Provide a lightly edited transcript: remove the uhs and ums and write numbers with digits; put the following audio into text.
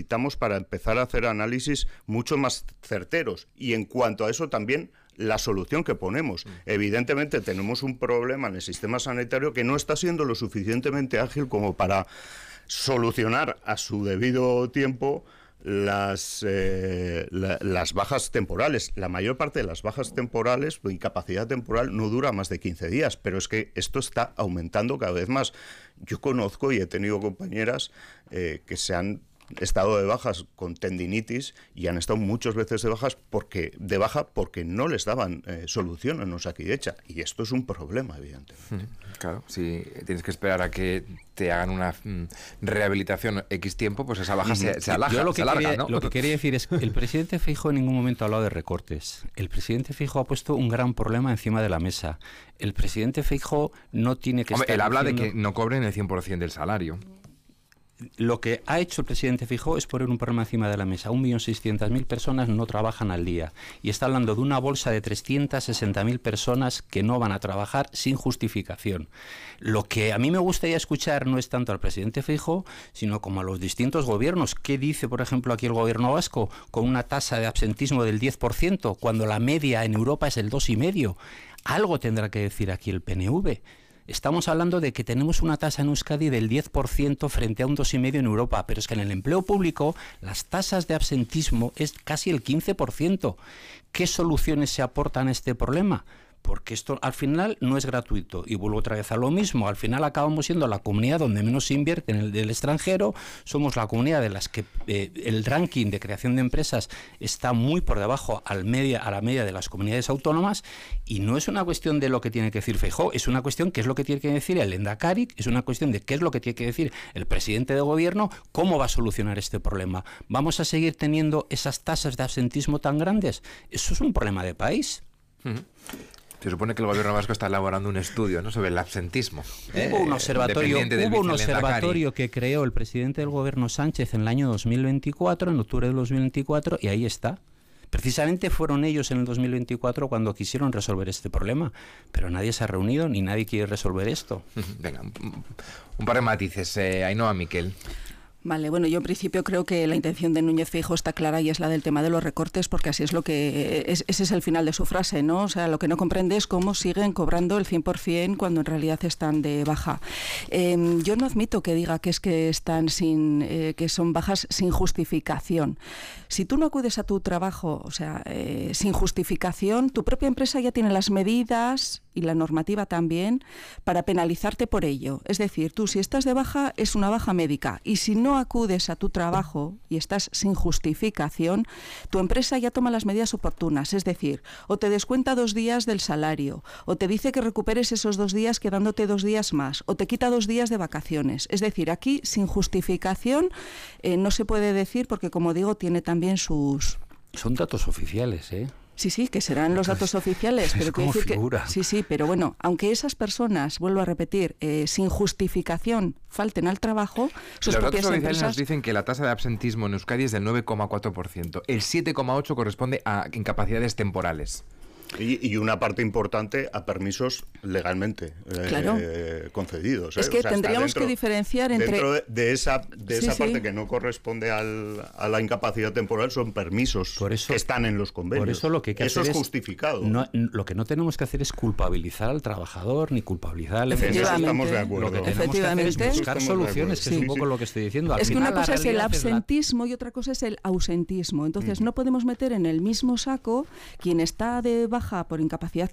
necesitamos para empezar a hacer análisis mucho más certeros. Y en cuanto a eso también, la solución que ponemos. Evidentemente tenemos un problema en el sistema sanitario que no está siendo lo suficientemente ágil como para solucionar a su debido tiempo las bajas temporales. La mayor parte de las bajas temporales, o incapacidad temporal, no dura más de 15 días, pero es que esto está aumentando cada vez más. Yo conozco y he tenido compañeras que se han estado de bajas con tendinitis y han estado muchas veces de baja porque no les daban solución en Osakidetza, y esto es un problema, evidentemente. Claro, si tienes que esperar a que te hagan una rehabilitación X tiempo, pues esa baja se alarga. Yo lo ¿no? que quería decir es que el presidente Feijóo en ningún momento ha hablado de recortes. El presidente Feijóo ha puesto un gran problema encima de la mesa. El presidente Feijóo no tiene que estar él habla diciendo... de que no cobren el 100% del salario. Lo que ha hecho el presidente Feijóo es poner un problema encima de la mesa. 1.600.000 personas no trabajan al día. Y está hablando de una bolsa de 360.000 personas que no van a trabajar sin justificación. Lo que a mí me gustaría escuchar no es tanto al presidente Feijóo, sino como a los distintos gobiernos. ¿Qué dice, por ejemplo, aquí el gobierno vasco con una tasa de absentismo del 10%, cuando la media en Europa es el 2,5%? Algo tendrá que decir aquí el PNV. Estamos hablando de que tenemos una tasa en Euskadi del 10% frente a un 2,5% en Europa, pero es que en el empleo público las tasas de absentismo es casi el 15%. ¿Qué soluciones se aportan a este problema? Porque esto al final no es gratuito. Y vuelvo otra vez a lo mismo. Al final acabamos siendo la comunidad donde menos se invierte en el del extranjero. Somos la comunidad de las que el ranking de creación de empresas está muy por debajo a la media de las comunidades autónomas. Y no es una cuestión de lo que tiene que decir Feijóo, es una cuestión que es lo que tiene que decir el Lehendakari, es una cuestión de qué es lo que tiene que decir el presidente de gobierno, cómo va a solucionar este problema. ¿Vamos a seguir teniendo esas tasas de absentismo tan grandes? Eso es un problema de país. Se supone que el gobierno vasco está elaborando un estudio, ¿no?, sobre el absentismo. Hubo un observatorio que creó el presidente del gobierno Sánchez en el año 2024, en octubre de 2024, y ahí está. Precisamente fueron ellos en el 2024 cuando quisieron resolver este problema, pero nadie se ha reunido ni nadie quiere resolver esto. Venga, un par de matices. Ainhoa Miquel. Vale, bueno, yo en principio creo que la intención de Núñez Feijóo está clara y es la del tema de los recortes, porque así es lo que ese es el final de su frase, ¿no? O sea, lo que no comprende es cómo siguen cobrando el 100% cuando en realidad están de baja. Yo no admito que diga que es que están que son bajas sin justificación. Si tú no acudes a tu trabajo, o sea, sin justificación, tu propia empresa ya tiene las medidas y la normativa también para penalizarte por ello. Es decir, tú si estás de baja es una baja médica, y si no acudes a tu trabajo y estás sin justificación, tu empresa ya toma las medidas oportunas, es decir, o te descuenta 2 días del salario, o te dice que recuperes esos 2 días quedándote 2 días más, o te quita 2 días de vacaciones. Es decir, aquí sin justificación no se puede decir, porque como digo, tiene también sus... Son datos oficiales, ¿eh? Sí, que serán los datos oficiales, pero quiero decir que sí, pero bueno, aunque esas personas, vuelvo a repetir, sin justificación falten al trabajo, sus los propias datos oficiales empresas... nos dicen que la tasa de absentismo en Euskadi es del 9,4%. El 7,8% corresponde a incapacidades temporales. Y una parte importante a permisos legalmente concedidos. Es que tendríamos que diferenciar entre... Dentro de esa parte que no corresponde a la incapacidad temporal son permisos que están en los convenios. Por eso lo que hay que eso hacer es justificado. Lo que no tenemos que hacer es culpabilizar al trabajador ni culpabilizar al empresario. Estamos de acuerdo. Lo que tenemos que hacer es buscar soluciones, que es un poco lo que estoy diciendo. Es que una cosa es el absentismo y otra cosa es el ausentismo. Entonces no podemos meter en el mismo saco quien está de baja por incapacidad